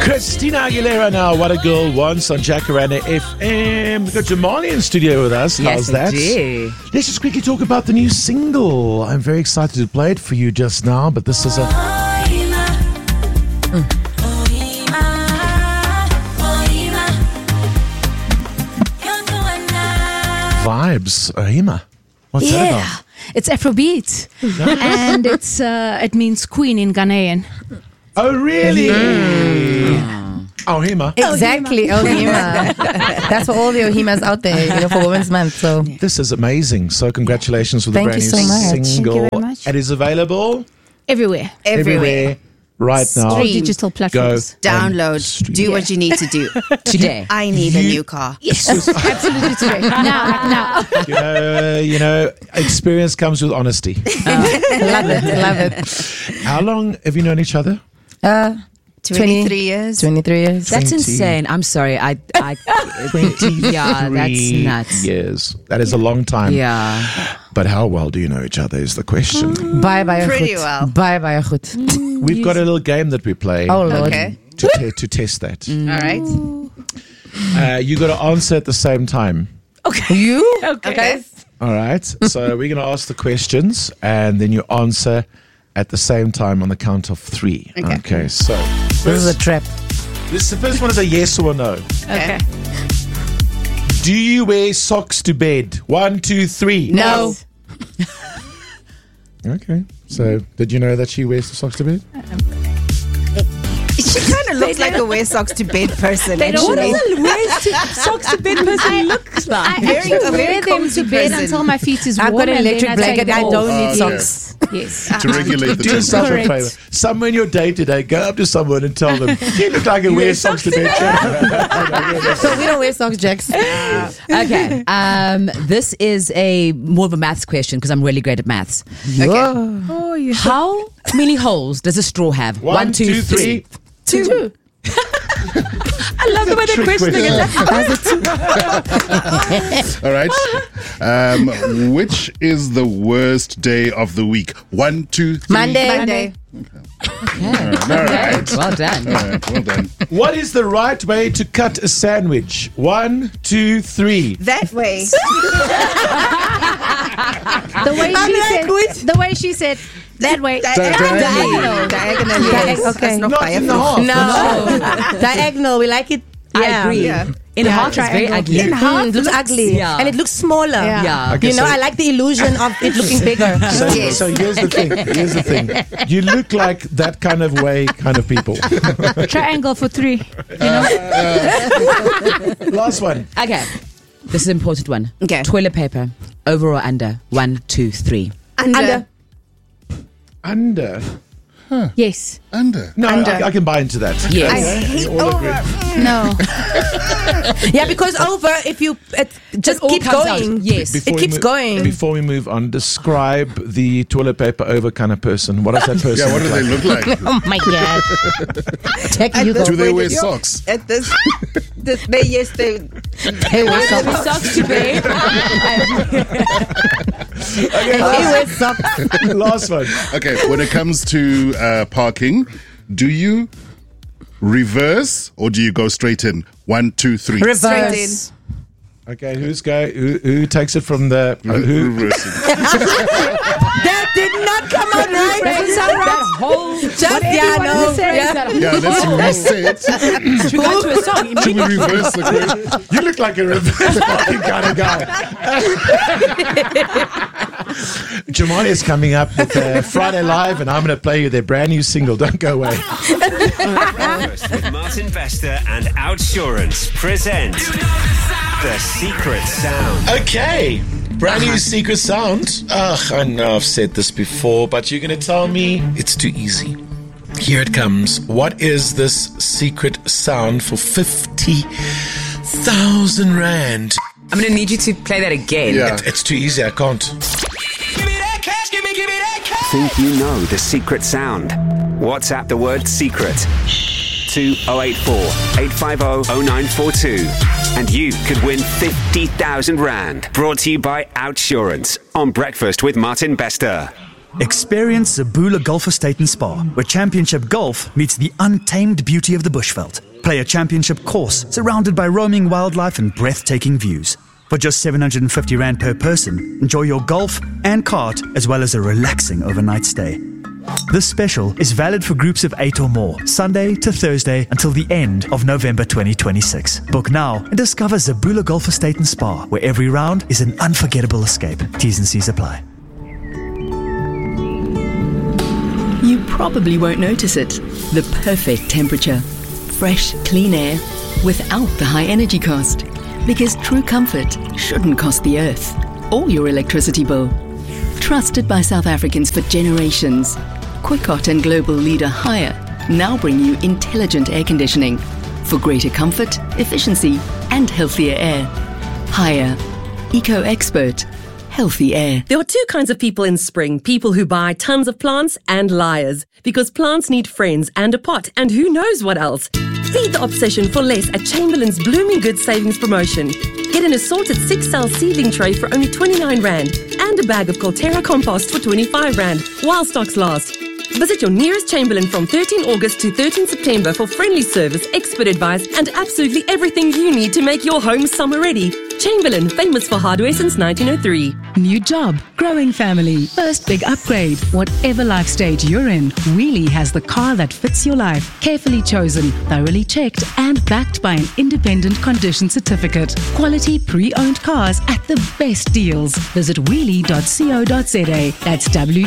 Christina Aguilera now. What a Girl Wants on Jacaranda FM. We've got Jamali in studio with us. How's that? Let's just quickly talk about the new single. I'm very excited to play it for you just now, but this is a... Vibes. Ohima. What's that about? It's Afrobeat. And it means queen in Ghanaian. Oh, really? Ohima. Exactly, Ohima. That's for all the Ohimas out there, for Women's Month. So this is amazing. So congratulations for the Thank brand you new so much. single. Thank you very much. It is available Everywhere. right now. All Stream. digital platforms. Download. Stream. Do what you need to do. Today. I need a new car. Yes, absolutely today. Now. You know, experience comes with honesty. love it. How long have you known each other? 23 years. 23 years. That's 20. insane. I'm sorry. I 23 yeah, that's nuts. years. That is a long time. Yeah. But how well do you know each other is the question. Bye Pretty well. Bye goed. We've got a little game that we play Oh Lord. Okay. to test that. All right. You got to answer at the same time. You? Okay. All right. So we're going to ask the questions and then you answer at the same time on the count of 3. Okay. So This is a trap. the first one is a yes or a no. Okay. Do you wear socks to bed? 1, 2, 3. No. Okay. So did you know that she wears the socks to bed? She kind of looks like a wear socks to bed person. They don't actually. socks to bed person looks like. I Very- actually a very wear them cozy to bed person. until my feet is warm. I've got an and then electric I take blanket. them I off. don't need Yes. socks. Yes. to regulate the Do yourself a Correct. favor. Somewhere in your day today, go up to someone and tell them, you look like a wear socks to bed. So we don't wear socks, Jax. Okay. This is more of a maths question because I'm really great at maths. Whoa. Oh, you How many holes does a straw have? 1, 2, 3. 2. I love the way they're Trick questioning it. All right. Which is the worst day of the week? 1, 2, 3. Monday. All right. Well done. All right. Well done. What is the right way to cut a sandwich? 1, 2, 3. That way. The way she said, that way. Diagonally. Yes. Okay. That's not Not in the fireproof. half. No. Diagonal. We like it. I agree. Yeah. In half, it's very ugly. In half, it looks ugly. Yeah. And it looks smaller. Yeah. Okay, You know, so- I like the illusion of it looking bigger. So, Yes. so here's the thing. You look like that kind of way kind of people. Triangle for 3. Last one. Okay. This is an important one. Okay. Toilet paper. Over or under? 1, 2, 3. Under. Under. Yes. Under. No, Under. I can buy into that. Yes. I hate all over. No. Yeah, because over, if you just It all keep comes out. going. Yes. It keeps going. Before we move on, describe the toilet paper over kind of person. What does that person Yeah, what do look they like? look like? Oh my God. Check you go. Do they wear Yo, socks? At this, yes, they. Hey, wear socks. Socks to bed. Hey, wear socks. Last one. Okay, when it comes to parking, do you reverse or do you go straight in? 1, 2, 3. Reverse. Okay, who takes it from the who? Reversing. That did not come out right. That whole Just, yeah, no. Yeah. Yeah, let's reset. should we go to a song. Should we reverse the question? You look like a reverse parking kind of guy. Jamali is coming up with Friday Live, and I'm going to play you their brand new single. Don't go away. Breakfast with Martin Bester and Outsurance present The Secret Sound. Okay, brand new secret sound. I know I've said this before, but you're going to tell me it's too easy. Here it comes. What is this secret sound for 50,000 rand? I'm going to need you to play that again. Yeah. It's too easy. I can't. Think you know the secret sound? WhatsApp the word secret to 084 850 0942 and you could win 50,000 rand. Brought to you by Outsurance on Breakfast with Martin Bester. Experience Zabula Golf Estate and Spa, where championship golf meets the untamed beauty of the bushveld. Play a championship course surrounded by roaming wildlife and breathtaking views. For just R750 per person, enjoy your golf and kart as well as a relaxing overnight stay. This special is valid for groups of 8 or more, Sunday to Thursday until the end of November 2026. Book now and discover Zabula Golf Estate and Spa, where every round is an unforgettable escape. T's and C's apply. You probably won't notice it. The perfect temperature. Fresh, clean air without the high energy cost. Because true comfort shouldn't cost the earth or your electricity bill. Trusted by South Africans for generations, Quickot and global leader Haier now bring you intelligent air conditioning for greater comfort, efficiency and healthier air. Haier, eco-expert, healthy air. There are two kinds of people in spring. People who buy tons of plants and liars. Because plants need friends and a pot and who knows what else. Feed the obsession for less at Chamberlain's Blooming Goods Savings Promotion. Get an assorted 6-cell seedling tray for only 29 Rand and a bag of Colterra compost for 25 Rand while stocks last. Visit your nearest Chamberlain from 13 August to 13 September for friendly service, expert advice and absolutely everything you need to make your home summer ready. Chamberlain, famous for hardware since 1903. New job, growing family, first big upgrade. Whatever life stage you're in, Wheelie has the car that fits your life. Carefully chosen, thoroughly checked and backed by an independent condition certificate. Quality pre-owned cars at the best deals. Visit wheelie.co.za. That's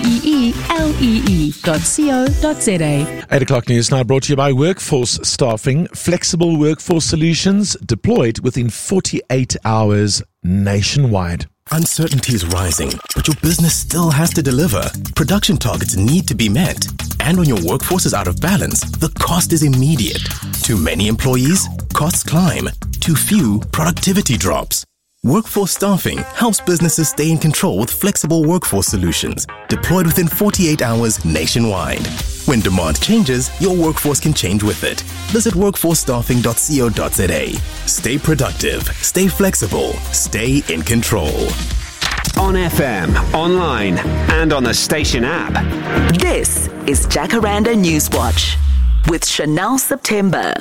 WEELEE.co.za. 8 o'clock news now brought to you by Workforce Staffing. Flexible workforce solutions deployed within 48 hours nationwide. Uncertainty is rising, but your business still has to deliver. Production targets need to be met. And when your workforce is out of balance, the cost is immediate. Too many employees, costs climb. Too few, productivity drops. Workforce Staffing helps businesses stay in control with flexible workforce solutions, deployed within 48 hours nationwide. When demand changes, your workforce can change with it. Visit workforcestaffing.co.za. Stay productive, stay flexible, stay in control. On FM, online, and on the station app. This is Jacaranda Newswatch with Chanel September.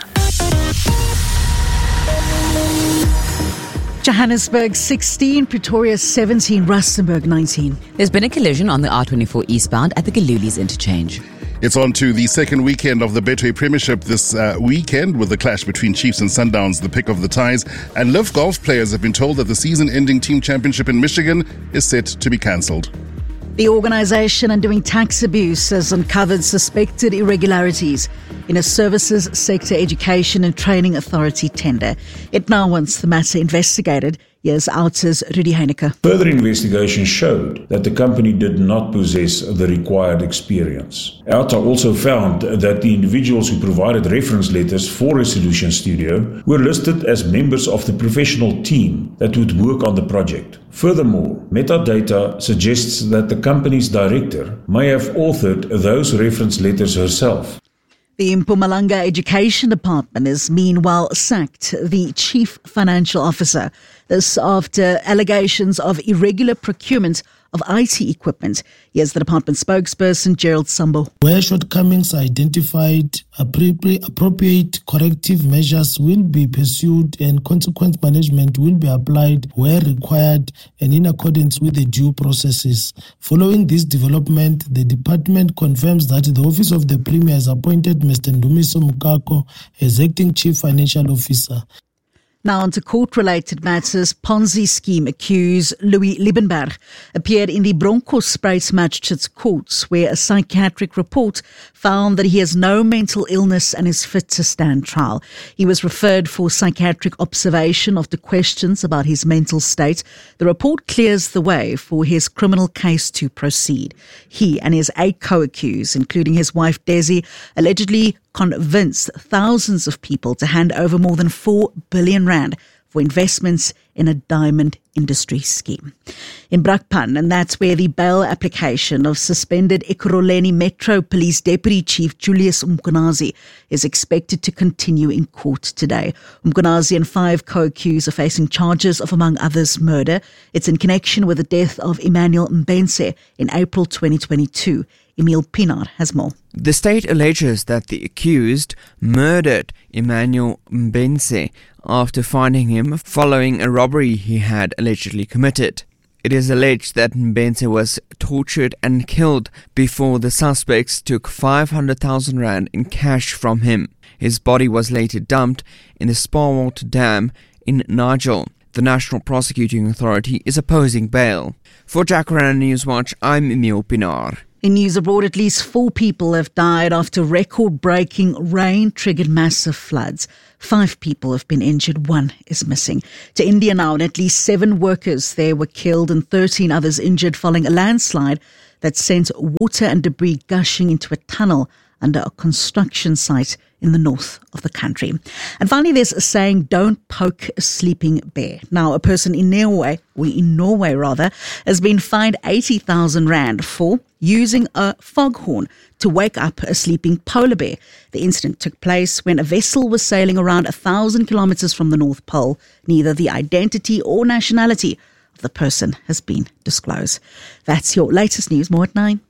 Johannesburg 16, Pretoria 17, Rustenburg 19. There's been a collision on the R24 eastbound at the Galulis interchange. It's on to the second weekend of the Betway Premiership this weekend with the clash between Chiefs and Sundowns, the pick of the ties. And Liv Golf players have been told that the season-ending team championship in Michigan is set to be cancelled. The organisation undoing tax abuse has uncovered suspected irregularities in a services sector education and training authority tender. It now wants the matter investigated. Here's Outer's Rudy Heineke. Further investigation showed that the company did not possess the required experience. Outer also found that the individuals who provided reference letters for Resolution Studio were listed as members of the professional team that would work on the project. Furthermore, metadata suggests that the company's director may have authored those reference letters herself. The Mpumalanga Education Department has meanwhile sacked the Chief Financial Officer. This after allegations of irregular procurement of IT equipment. Here's the department spokesperson, Gerald Sambo. Where shortcomings are identified, appropriate corrective measures will be pursued and consequent management will be applied where required and in accordance with the due processes. Following this development, the department confirms that the Office of the Premier has appointed Mr. Ndumiso Mukako as Acting Chief Financial Officer. Now on to court-related matters. Ponzi scheme accused Louis Liebenberg appeared in the Bronkhorstspruit Magistrates Courts, where a psychiatric report found that he has no mental illness and is fit to stand trial. He was referred for psychiatric observation after questions about his mental state. The report clears the way for his criminal case to proceed. He and his 8 co-accused, including his wife Desi, allegedly convinced thousands of people to hand over more than 4 billion rand for investments in a diamond industry scheme. In Brakpan, and that's where the bail application of suspended Ekurhuleni Metro Police Deputy Chief Julius Mkhwanazi is expected to continue in court today. Mkhwanazi and 5 co-accused are facing charges of, among others, murder. It's in connection with the death of Emmanuel Mbense in April 2022. Emil Pienaar has more. The state alleges that the accused murdered Emmanuel Mbense after finding him following a robbery he had allegedly committed. It is alleged that Mbense was tortured and killed before the suspects took 500,000 rand in cash from him. His body was later dumped in the Sparwalt Dam in Nigel. The National Prosecuting Authority is opposing bail. For Jacaranda Newswatch, I'm Emil Pienaar. In news abroad, at least 4 people have died after record-breaking rain triggered massive floods. 5 people have been injured, 1 is missing. To India now, and at least 7 workers there were killed and 13 others injured following a landslide that sent water and debris gushing into a tunnel under a construction site in the north of the country. And finally, there's a saying, don't poke a sleeping bear. Now, a person in Norway, has been fined 80,000 rand for using a foghorn to wake up a sleeping polar bear. The incident took place when a vessel was sailing around 1,000 kilometers from the North Pole. Neither the identity or nationality of the person has been disclosed. That's your latest news. More at 9.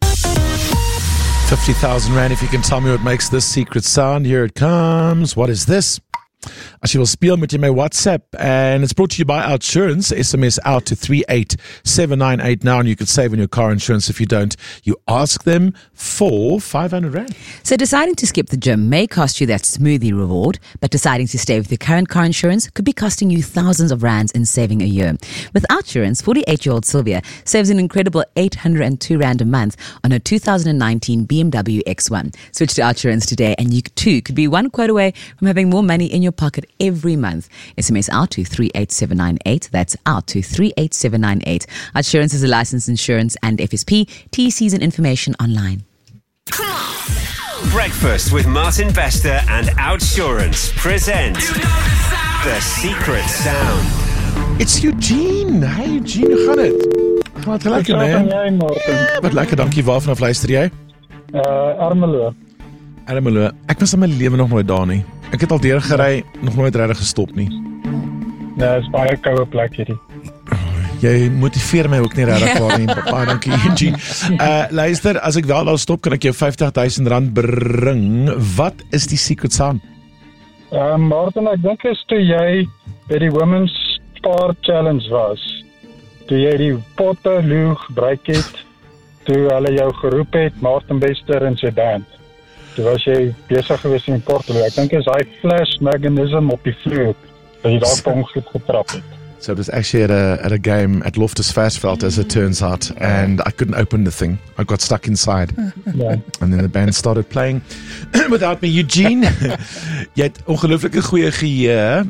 50,000 rand if you can tell me what makes this secret sound. Here it comes. What is this? As jy wil speel met jy my WhatsApp, and it's brought to you by Outsurance. SMS out to 38798 now, and you could save on your car insurance. If you don't, you ask them for 500 rand. So deciding to skip the gym may cost you that smoothie reward, but deciding to stay with your current car insurance could be costing you thousands of rands in saving a year. With Outsurance, 48-year-old Sylvia saves an incredible 802 rand a month on her 2019 BMW X1. Switch to Outsurance today, and you too could be one quote away from having more money in your pocket every month. SMS out to 38798. That's out to 38798. Outsurance is a licensed insurance and FSP. TCs and information online. Breakfast with Martin Bester and Outsurance present The Secret Sound. It's Eugene. Hey Eugene, hoe gaan dit? Gaan het lekker, man? Jy, Martin? Wat lekker, dankie. Waarvan af luister jy? Ermelo. Ermelo. Ek was in my lewe nog nooit daar nie. Ek het al deur gery, nog nooit regtig gestop nie. Ja, is baie koue plek hierdie. Jy motiveer my ook nie regtig waar nie. Baie dankie, Eugene. Luister, as ek wel daar stop, kan ek jou 50,000 rand bring. Wat is die secret sound? Martin, ek dink is toe jy by die Women's Spar Challenge was. Toe jy die potte loog gebruik het, toe hulle jou geroep het, Martin Bester en sy band. Toe was jy besig geweest in Portugal. Ek dink is hy flash mechanism op die vloer dat jy daar per ongeluk getrap het. So it was actually at a game at Loftus Versfeld, as it turns out, and I couldn't open the thing. I got stuck inside. Yeah. And then the band started playing without me. Eugene, jy het ongelooflike goeie geheue.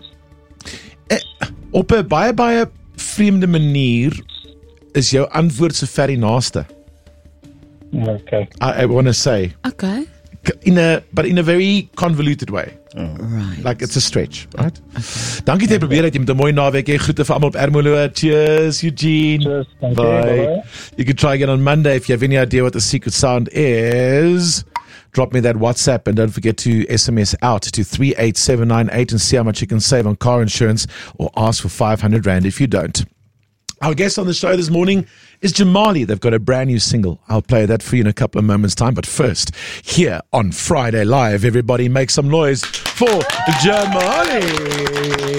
Op 'n baie vreemde manier is jou antwoord so ver die naaste. Okay. I want to say. Okay. But in a very convoluted way. Right. Like it's a stretch, right? Okay. Dankie dat jy probeer het. Jy moet 'n mooi naweek hê. Groete vir almal op Ermelo. Cheers, Eugene. Cheers. Bye. You can try again on Monday if you have any idea what the secret sound is. Drop me that WhatsApp and don't forget to SMS out to 38798 and see how much you can save on car insurance, or ask for 500 rand if you don't. Our guest on the show this morning is Jamali. They've got a brand new single. I'll play that for you in a couple of moments' time. But first, here on Friday Live, everybody make some noise for Jamali.